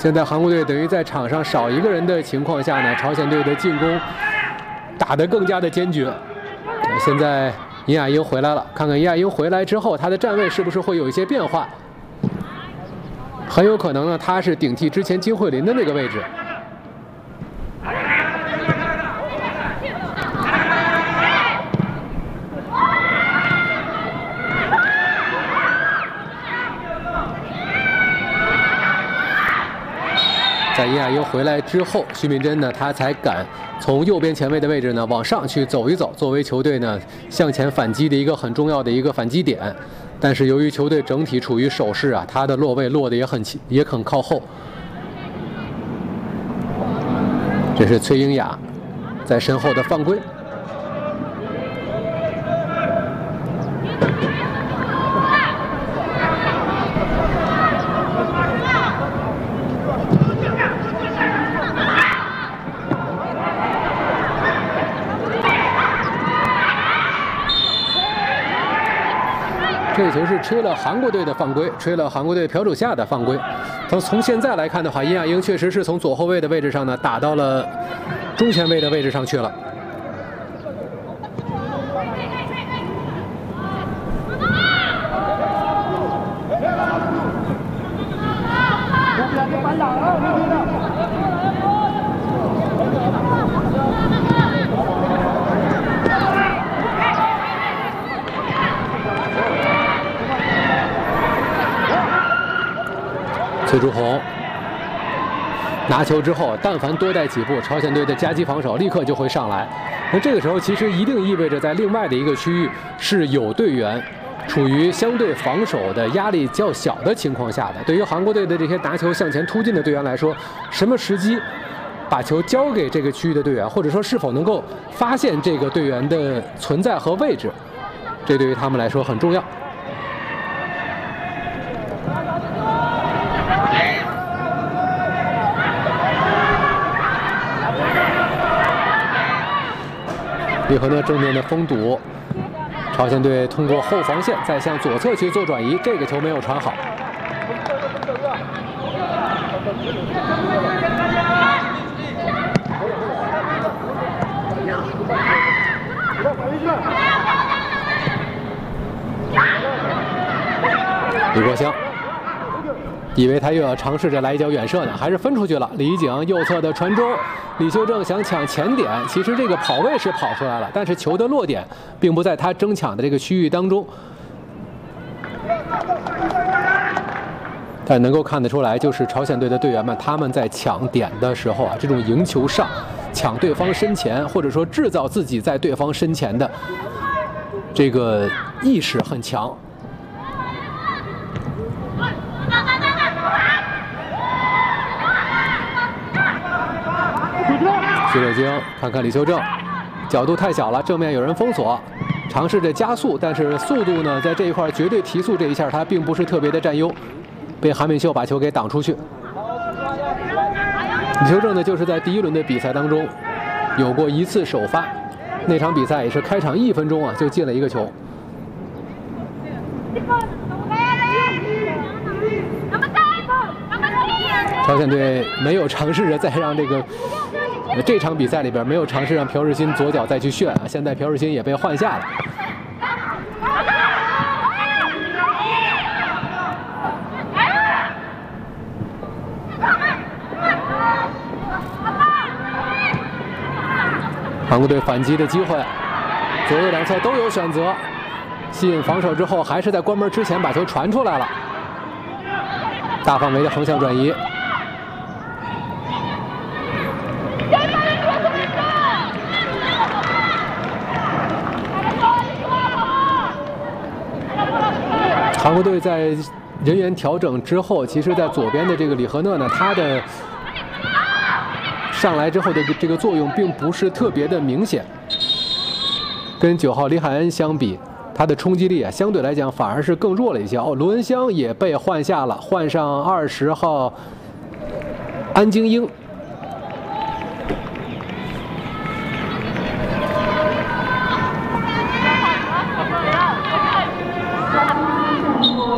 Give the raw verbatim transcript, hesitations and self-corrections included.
现在韩国队等于在场上少一个人的情况下呢，朝鲜队的进攻打得更加的坚决。现在尹雅英回来了，看看尹雅英回来之后，她的站位是不是会有一些变化？很有可能呢，她是顶替之前金慧琳的那个位置。 在尹雅英回来之后，徐敏珍呢，她才敢从右边前卫的位置呢往上去走一走，作为球队呢向前反击的一个很重要的一个反击点。但是由于球队整体处于守势啊，她的落位落得也很也很靠后。这是崔英雅在身后的犯规。 这球是吹了韩国队的犯规，吹了韩国队朴主夏的犯规。从从现在来看的话，尹雅英确实是从左后卫的位置上呢打到了中前卫的位置上去了。崔朱红拿球之后，但凡多带几步，朝鲜队的夹击防守立刻就会上来。那这个时候，其实一定意味着在另外的一个区域是有队员处于相对防守的压力较小的情况下的。对于韩国队的这些拿球向前突进的队员来说，什么时机把球交给这个区域的队员，或者说是否能够发现这个队员的存在和位置，这对于他们来说很重要。 李和呢正面的封堵，朝鲜队通过后防线再向左侧去做转移，这个球没有传好。李国香以为他又要尝试着来一脚远射呢，还是分出去了。李景右侧的传中。 李秀正想抢前点，其实这个跑位是跑出来了，但是球的落点并不在他争抢的这个区域当中。但能够看得出来，就是朝鲜队的队员们他们在抢点的时候啊，这种赢球上、抢对方身前，或者说制造自己在对方身前的这个意识很强。 徐水晶看看李秀正，角度太小了，正面有人封锁，尝试着加速，但是速度呢，在这一块绝对提速这一下，他并不是特别的占优，被韩敏秀把球给挡出去。李秀正呢，就是在第一轮的比赛当中有过一次首发，那场比赛也是开场一分钟啊就进了一个球。朝鲜队没有尝试着再让这个。 这场比赛里边没有尝试让朴日欣左脚再去炫啊，现在朴日欣也被换下了。韩国队反击的机会，左右两侧都有选择，吸引防守之后，还是在关门之前把球传出来了，大范围的横向转移。 韩国队在人员调整之后，其实，在左边的这个李和讷呢，他的上来之后的这个作用并不是特别的明显，跟九号李海恩相比，他的冲击力啊，相对来讲反而是更弱了一些。哦，罗文香也被换下了，换上二十号安京英